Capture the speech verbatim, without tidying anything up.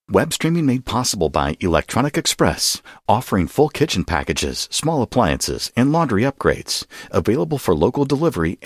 Web streaming made possible by Electronic Express, offering full kitchen packages, small appliances, and laundry upgrades. Available for local delivery